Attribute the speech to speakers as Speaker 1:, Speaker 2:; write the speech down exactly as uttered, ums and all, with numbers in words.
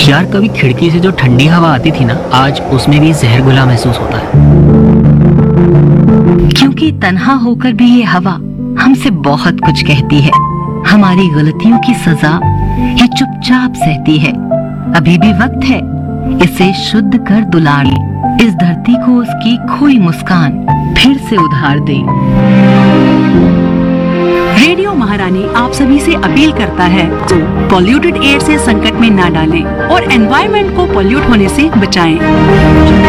Speaker 1: यार कभी खिड़की से जो ठंडी हवा आती थी ना, आज उसमें भी जहर घुला महसूस होता है।
Speaker 2: क्योंकि तन्हा होकर भी ये हवा हमसे बहुत कुछ कहती है। हमारी गलतियों की सजा ये चुपचाप सहती है। अभी भी वक्त है इसे शुद्ध कर दुलार ले, इस धरती को उसकी खोई मुस्कान फिर से उधार दे।
Speaker 3: रेडियो महारानी आप सभी से अपील करता है तो पॉल्यूटेड एयर से संकट में ना डालें और एनवायरनमेंट को पॉल्यूट होने से बचाएं।